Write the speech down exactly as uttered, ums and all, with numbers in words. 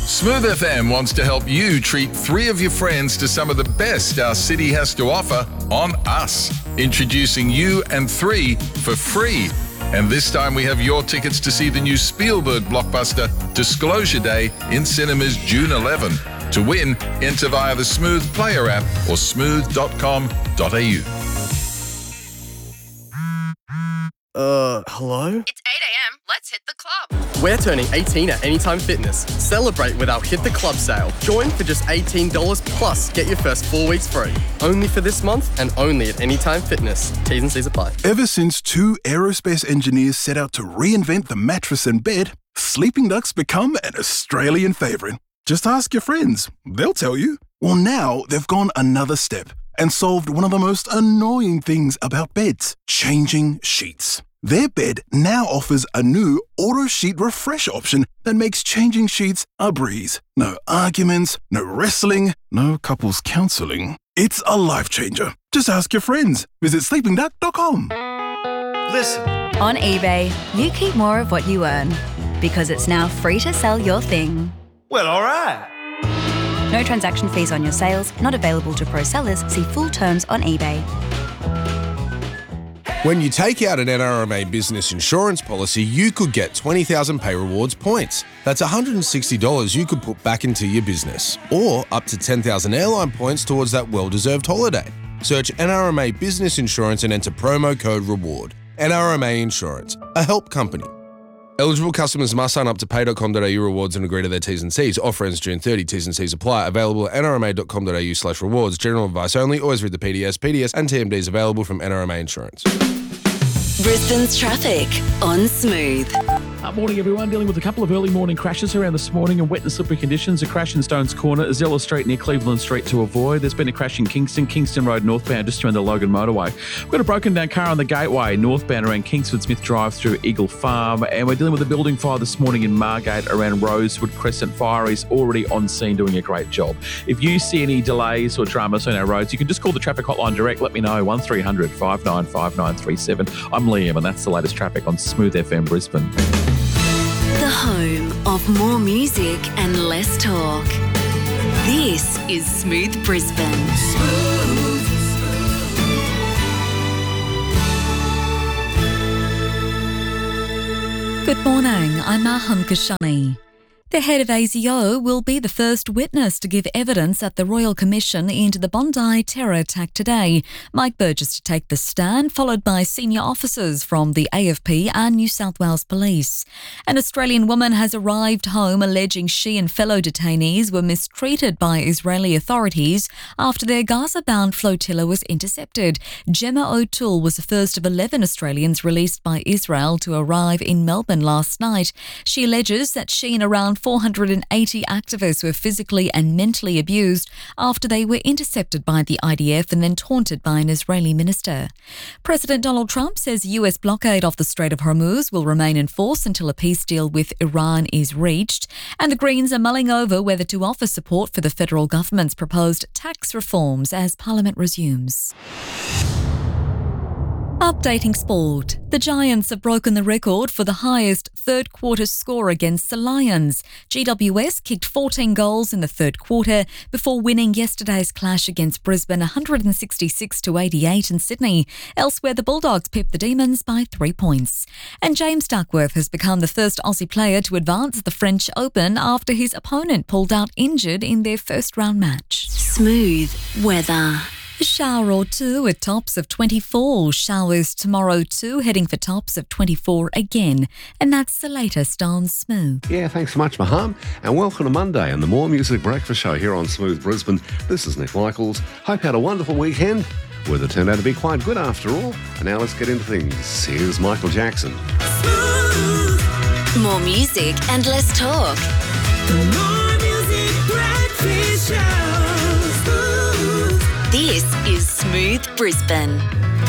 Smooth F M wants to help you treat three of your friends to some of the best our city has to offer on us. Introducing You and Three for free. And this time we have your tickets to see the new Spielberg blockbuster Disclosure Day in cinemas June eleventh. To win, enter via the Smooth Player app or smooth dot com dot a u. Uh, hello? It's eight a.m. Let's hit the club. We're turning eighteen at Anytime Fitness. Celebrate with our Hit the Club sale. Join for just eighteen dollars plus get your first four weeks free. Only for this month and only at Anytime Fitness. T's and C's apply. Ever since two aerospace engineers set out to reinvent the mattress and bed, Sleeping Duck's become an Australian favourite. Just ask your friends. They'll tell you. Well, now they've gone another step and solved one of the most annoying things about beds, changing sheets. Their bed now offers a new auto sheet refresh option that makes changing sheets a breeze. No arguments, no wrestling, no couples counselling. It's a life changer. Just ask your friends. Visit sleeping duck dot com. Listen. On eBay, you keep more of what you earn because it's now free to sell your thing. Well, all right. No transaction fees on your sales, not available to pro sellers. See full terms on eBay. When you take out an N R M A business insurance policy, you could get twenty thousand Pay Rewards points. That's one hundred sixty dollars you could put back into your business. Or up to ten thousand airline points towards that well-deserved holiday. Search N R M A Business Insurance and enter promo code REWARD. N R M A Insurance, a help company. Eligible customers must sign up to pay dot com dot a u rewards and agree to their T's and C's. Offer ends June thirtieth. T's and C's apply. Available at n r m a dot com dot a u slash rewards. General advice only. Always read the P D S. P D S and T M Ds available from N R M A Insurance. Brisbane's traffic on Smooth. Uh, morning, everyone. Dealing with a couple of early morning crashes around this morning and wet and slippery conditions. A crash in Stones Corner, Zella Street near Cleveland Street to avoid. There's been a crash in Kingston, Kingston Road northbound just around the Logan Motorway. We've got a broken down car on the Gateway northbound around Kingsford Smith Drive through Eagle Farm. And we're dealing with a building fire this morning in Margate around Rosewood Crescent. Fire is already on scene doing a great job. If you see any delays or dramas on our roads, you can just call the traffic hotline direct. Let me know, one three hundred five nine five nine three seven. I'm Liam and that's the latest traffic on Smooth F M Brisbane. The home of more music and less talk. This is Smooth Brisbane. Smooth. Good morning, I'm Maham Kashani. The head of A S I O will be the first witness to give evidence at the Royal Commission into the Bondi terror attack today. Mike Burgess to take the stand, followed by senior officers from the A F P and New South Wales Police. An Australian woman has arrived home alleging she and fellow detainees were mistreated by Israeli authorities after their Gaza-bound flotilla was intercepted. Gemma O'Toole was the first of eleven Australians released by Israel to arrive in Melbourne last night. She alleges that she and around four hundred eighty activists were physically and mentally abused after they were intercepted by the I D F and then taunted by an Israeli minister. President Donald Trump says U S blockade off the Strait of Hormuz will remain in force until a peace deal with Iran is reached. And the Greens are mulling over whether to offer support for the federal government's proposed tax reforms as Parliament resumes. Updating sport. The Giants have broken the record for the highest third quarter score against the Lions. G W S kicked fourteen goals in the third quarter before winning yesterday's clash against Brisbane one hundred sixty-six to eighty-eight in Sydney. Elsewhere, the Bulldogs pipped the Demons by three points. And James Duckworth has become the first Aussie player to advance the French Open after his opponent pulled out injured in their first round match. Smooth weather. A shower or two at tops of twenty-four. Showers tomorrow too, heading for tops of twenty-four again. And that's the latest on Smooth. Yeah, thanks so much, Maham. And welcome to Monday and the More Music Breakfast Show here on Smooth Brisbane. This is Nick Michaels. Hope you had a wonderful weekend. Weather turned out to be quite good after all. And now let's get into things. Here's Michael Jackson. Smooth. More music and less talk. The More Music Breakfast Show. This is Smooth Brisbane.